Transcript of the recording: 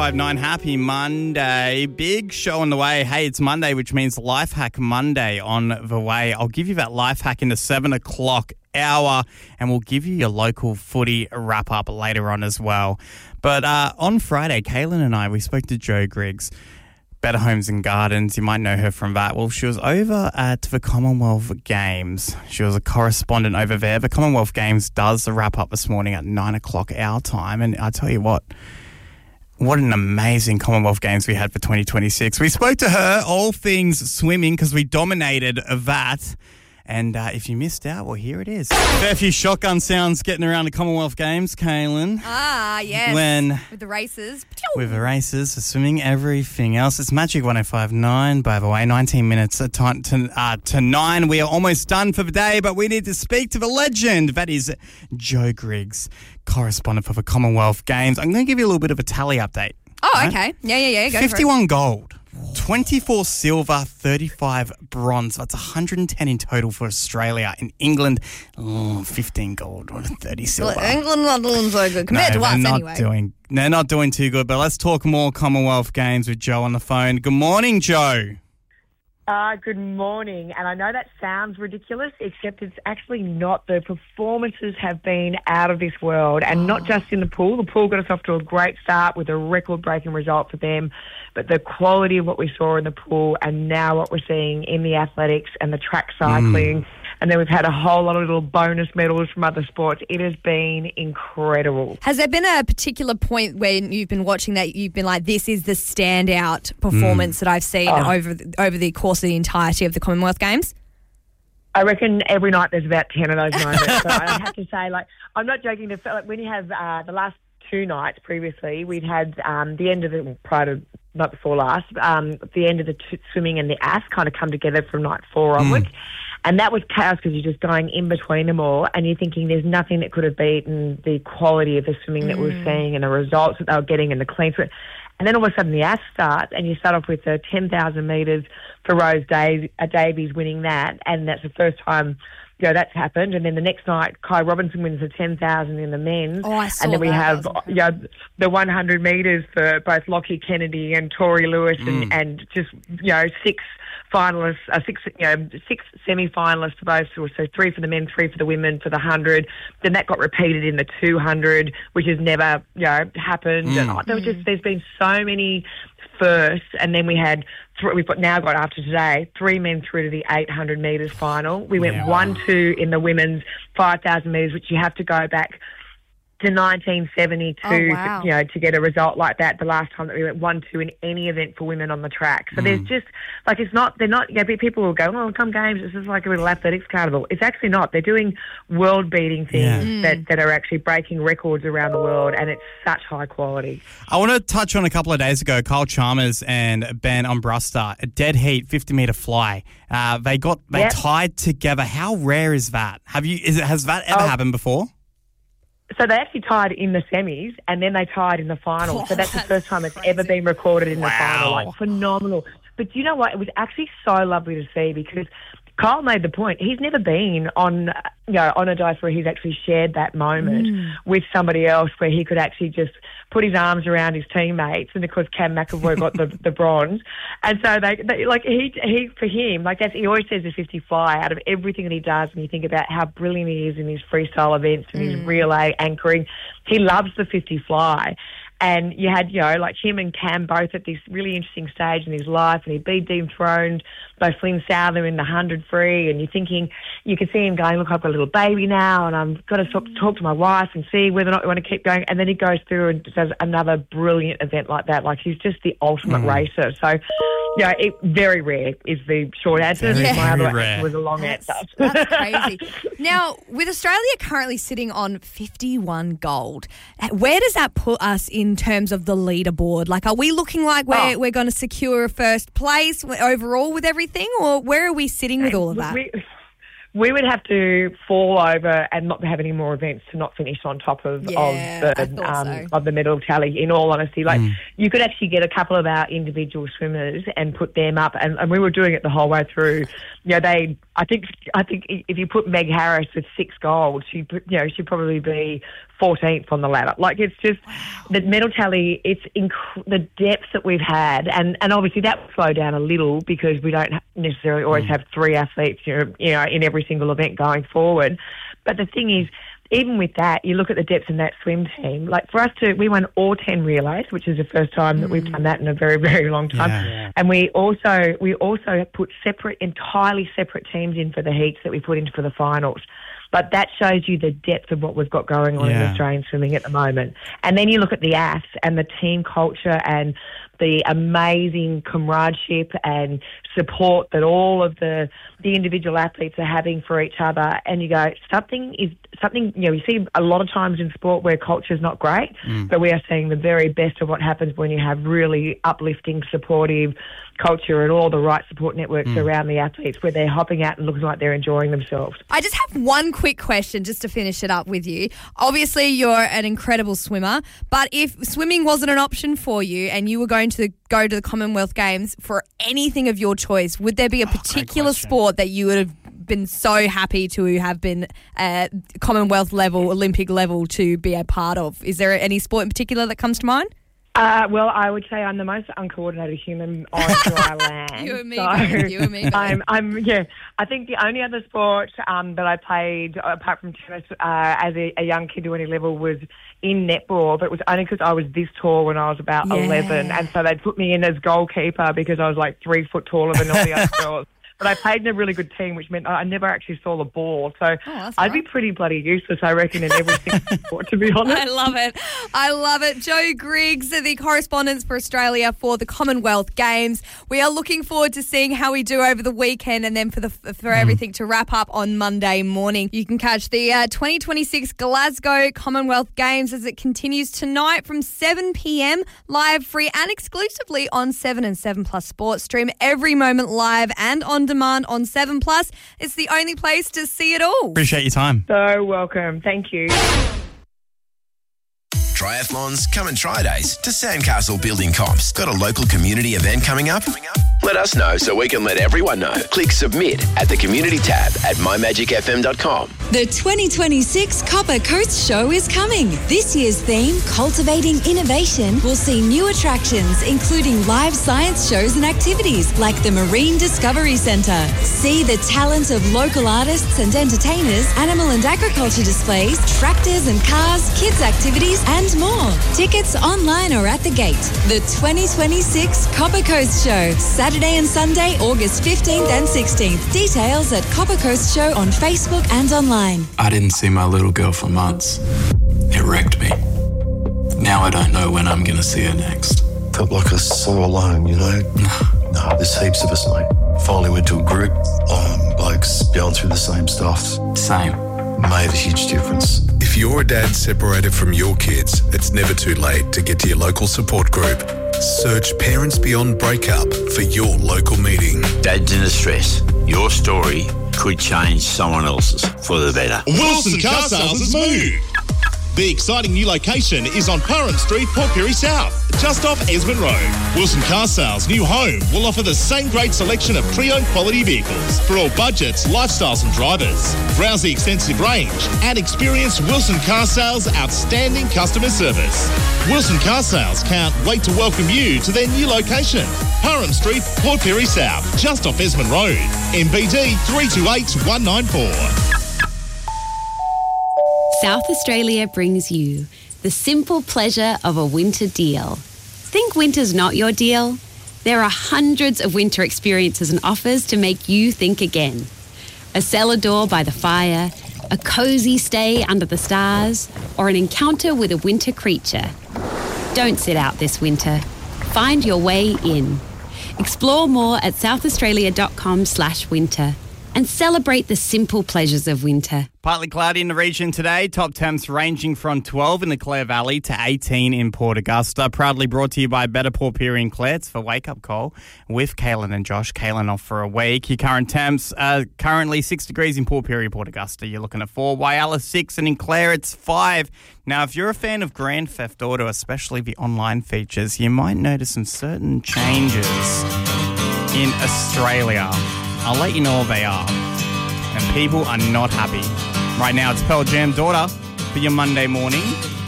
5-9, happy Monday. Big show on the way. Hey, it's Monday, which means Life Hack Monday on the way. I'll give you that life hack in the 7 o'clock hour, and we'll give you your local footy wrap-up later on as well. But on Friday, Kaylin and I, we spoke to Jo Griggs, Better Homes and Gardens. You might know her from that. Well, she was over at the Commonwealth Games. She was a correspondent over there. The Commonwealth Games does the wrap-up this morning at 9 o'clock our time, and I tell you what an amazing Commonwealth Games we had for 2026. We spoke to her, all things swimming, because we dominated that. And if you missed out, well, here it is. Fair few shotgun sounds getting around the Commonwealth Games, Kaylin. Ah, yes. With the races. With the races, the swimming, everything else. It's Magic 105.9, by the way. 19 minutes to 9. We are almost done for the day, but we need to speak to the legend. That is Jo Griggs, correspondent for the Commonwealth Games. I'm going to give you a little bit of a tally update. Oh, right? Okay. Yeah. Go 51 gold. 24 silver, 35 bronze. That's 110 in total for Australia. In England, 15 gold, 30 silver. Well, England not doing so good compared to us anyway. They're not doing too good, but let's talk more Commonwealth Games with Jo on the phone. Good morning, Jo. Good morning. And I know that sounds ridiculous, except it's actually not. The performances have been out of this world, and not just in the pool. The pool got us off to a great start with a record-breaking result for them, but the quality of what we saw in the pool and now what we're seeing in the athletics and the track cycling, and then we've had a whole lot of little bonus medals from other sports. It has been incredible. Has there been a particular point when you've been watching that you've been like, this is the standout performance that I've seen over the course of the entirety of the Commonwealth Games? I reckon every night there's about 10 of those moments. So I have to say, I'm not joking. When you have the last two nights previously, we'd had the end of the, prior to, not before last, the end of the swimming and the ass kind of come together from night 4 onwards. And that was chaos because you're just going in between them all and you're thinking there's nothing that could have beaten the quality of the swimming that we were seeing and the results that they were getting and the clean swim. And then all of a sudden the ass starts and you start off with the 10,000 metres for Rose Davies winning that, and that's the first time that's happened. And then the next night, Kai Robinson wins the 10,000 in the men's. Oh, I saw and then we that. have the 100 metres for both Lockie Kennedy and Tori Lewis and just, six finalists, six semi-finalists for both. So 3 for the men, 3 for the women for the 100. Then that got repeated in the 200, which has never, happened. And there's been so many firsts. And then we've now got after today 3 men through to the 800 metres final. We went 1-2 in the women's 5,000 metres, which you have to go back to 1972 to get a result like that. The last time that we went 1-2 in any event for women on the track. So there's just people will go, oh, come games, this is like a little athletics carnival. It's actually not. They're doing world beating things that are actually breaking records around the world, and it's such high quality. I want to touch on a couple of days ago, Kyle Chalmers and Ben Umbruster, a dead heat 50-metre fly. They tied together. How rare is that? Has that ever happened before? So they actually tied in the semis and then they tied in the final. So that's the first time it's ever been recorded in the final. Phenomenal. But you know what? It was actually so lovely to see because Kyle made the point. He's never been on a dive where he's actually shared that moment with somebody else where he could actually just put his arms around his teammates. And of course, Cam McEvoy got the bronze. And so he for him, he always says the 50 fly out of everything that he does. And you think about how brilliant he is in his freestyle events and his relay anchoring. He loves the 50 fly. And you had, him and Cam both at this really interesting stage in his life, and he'd be dethroned by Flynn Souther in the 100 free, and you're thinking, you can see him going, look, I've got a little baby now, and I've got to talk to my wife and see whether or not we want to keep going. And then he goes through and does another brilliant event like that. He's just the ultimate racer. So, very rare is the short answer. My other answer was a long answer. That's crazy. Now, with Australia currently sitting on 51 gold, where does that put us in terms of the leaderboard? Are we looking like we're going to secure a first place overall with everything, or where are we sitting with all of that? we would have to fall over and not have any more events to not finish on top of the medal tally, in all honesty. Like, you could actually get a couple of our individual swimmers and put them up, and we were doing it the whole way through. You know, I think if you put Meg Harris with 6 gold, she'd probably be 14th on the ladder. Like, it's just the medal tally. It's the depth that we've had, and obviously that will slow down a little because we don't necessarily always have 3 athletes, in every single event going forward. But the thing is, even with that, you look at the depth in that swim team. Like, for us we won all 10 relays, which is the first time that we've done that in a very, very long time. Yeah. And we also put entirely separate teams in for the heats that we put into for the finals. But that shows you the depth of what we've got going on in Australian swimming at the moment. And then you look at the AFs and the team culture and the amazing comradeship and support that all of the individual athletes are having for each other. And you go, something, you see a lot of times in sport where culture is not great, but we are seeing the very best of what happens when you have really uplifting, supportive culture and all the right support networks around the athletes where they're hopping out and looking like they're enjoying themselves. I just have one quick question just to finish it up with you. Obviously, you're an incredible swimmer, but if swimming wasn't an option for you and you were going to go to the Commonwealth Games for anything of your choice, would there be a particular sport that you would have been so happy to have been at Commonwealth level, Olympic level to be a part of? Is there any sport in particular that comes to mind? Well, I would say I'm the most uncoordinated human on dry land. You and me, I think the only other sport that I played, apart from tennis, as a young kid to any level, was in netball, but it was only because I was this tall when I was about 11, and so they'd put me in as goalkeeper because I was like 3 foot taller than all the other girls. But I played in a really good team, which meant I never actually saw the ball. So I'd be pretty bloody useless, I reckon, in every single sport, to be honest. I love it. Jo Griggs, the correspondent for Australia for the Commonwealth Games. We are looking forward to seeing how we do over the weekend and then for everything to wrap up on Monday morning. You can catch the 2026 Glasgow Commonwealth Games as it continues tonight from 7 p.m, live, free and exclusively on 7 and 7 Plus Sports. Stream every moment live and on demand on 7 Plus. It's the only place to see it all. Appreciate your time. So welcome. Thank you. Triathlons, come and try days to Sandcastle Building Comps. Got a local community event coming up? Let us know so we can let everyone know. Click submit at the community tab at mymagicfm.com. The 2026 Copper Coast Show is coming. This year's theme, Cultivating Innovation, will see new attractions including live science shows and activities like the Marine Discovery Centre. See the talent of local artists and entertainers, animal and agriculture displays, tractors and cars, kids activities and more. Tickets online or at the gate. The 2026 Copper Coast Show, Saturday and Sunday, August 15th and 16th. Details at Copper Coast Show on Facebook and online. I didn't see my little girl for months. It wrecked me. Now I don't know when I'm going to see her next. Felt like I was so alone, you know? No, there's heaps of us, mate. Finally went to a group, blokes going through the same stuff. Same. Made a huge difference. If you're a dad separated from your kids, it's never too late to get to your local support group. Search Parents Beyond Breakup for your local meeting. Dads in distress. Your story could change someone else's for the better. Wilson Car Sales has moved. The exciting new location is on Parham Street, Port Pirie South, just off Esmond Road. Wilson Car Sales' new home will offer the same great selection of pre-owned quality vehicles for all budgets, lifestyles and drivers. Browse the extensive range and experience Wilson Car Sales' outstanding customer service. Wilson Car Sales can't wait to welcome you to their new location. Parham Street, Port Pirie South, just off Esmond Road. MBD 328194. South Australia brings you the simple pleasure of a winter deal. Think winter's not your deal? There are hundreds of winter experiences and offers to make you think again. A cellar door by the fire, a cosy stay under the stars, or an encounter with a winter creature. Don't sit out this winter. Find your way in. Explore more at southaustralia.com/winter. and celebrate the simple pleasures of winter. Partly cloudy in the region today. Top temps ranging from 12 in the Clare Valley to 18 in Port Augusta. Proudly brought to you by Better Port Pirie and Clare. It's for Wake Up Call with Kaylin and Josh. Kaylin off for a week. Your current temps are currently 6 degrees in Port Pirie, Port Augusta. You're looking at 4. Whyalla 6, and in Clare it's 5. Now, if you're a fan of Grand Theft Auto, especially the online features, you might notice some certain changes in Australia. I'll let you know what they are. And people are not happy. Right now, it's Pearl Jam Daughter for your Monday morning.